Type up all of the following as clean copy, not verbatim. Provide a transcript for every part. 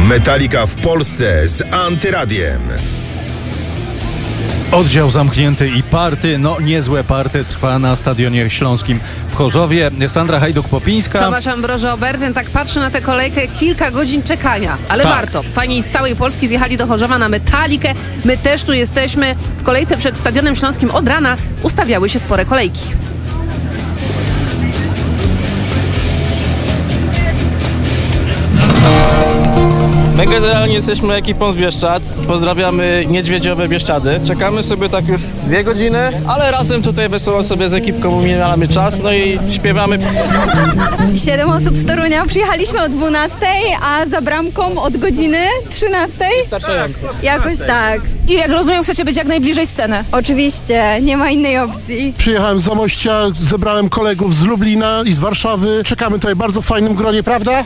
Metallica w Polsce z Antyradiem. Oddział zamknięty i party, niezłe party trwa na Stadionie Śląskim w Chorzowie. Sandra Hajduk-Popińska. Tomasz Ambroży-Obertyn, tak patrzy na tę kolejkę, kilka godzin czekania, ale warto. Fani z całej Polski zjechali do Chorzowa na Metallicę. My też tu jesteśmy. W kolejce przed Stadionem Śląskim od rana ustawiały się spore kolejki. My generalnie jesteśmy ekipą z Bieszczad. Pozdrawiamy niedźwiedziowe Bieszczady. Czekamy sobie tak już 2 godziny, ale razem tutaj wesoło sobie z ekipką umijamy czas, i śpiewamy. 7 osób z Torunia. Przyjechaliśmy o 12, a za bramką od godziny 13. Wystarczająco. Jakoś tak. I jak rozumiem, chcecie być jak najbliżej sceny. Oczywiście, nie ma innej opcji. Przyjechałem z Zamościa, zebrałem kolegów z Lublina i z Warszawy. Czekamy tutaj w bardzo fajnym gronie, prawda?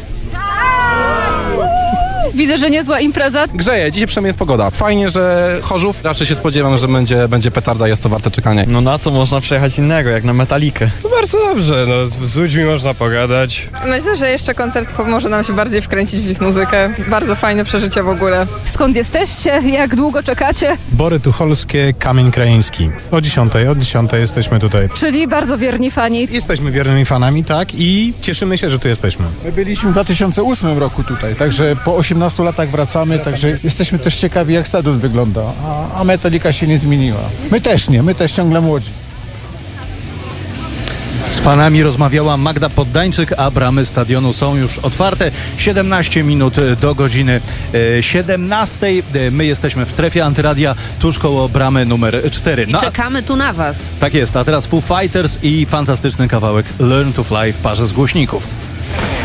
Widzę, że niezła impreza. Grzeje, dzisiaj przynajmniej jest pogoda. Fajnie, że Chorzów. Raczej się spodziewam, że będzie petarda, jest to warte czekania. Na co można przejechać innego, jak na Metalikę? Bardzo dobrze, z ludźmi można pogadać. Myślę, że jeszcze koncert pomoże nam się bardziej wkręcić w ich muzykę. Bardzo fajne przeżycie w ogóle. Skąd jesteście? Jak długo czekacie? Bory Tucholskie, Kamień Krajeński. Od 10 jesteśmy tutaj. Czyli bardzo wierni fani. Jesteśmy wiernymi fanami, tak, i cieszymy się, że tu jesteśmy. My byliśmy w 2008 roku tutaj, także po 18 latach wracamy, także jesteśmy też ciekawi, jak stadion wygląda, a Metallica się nie zmieniła. My też nie, my też ciągle młodzi. Z fanami rozmawiała Magda Poddańczyk, a bramy stadionu są już otwarte. 17 minut do godziny 17. My jesteśmy w strefie Antyradia, tuż koło bramy numer 4. I czekamy tu na was. Tak jest, a teraz Foo Fighters i fantastyczny kawałek Learn to Fly w parze z głośników.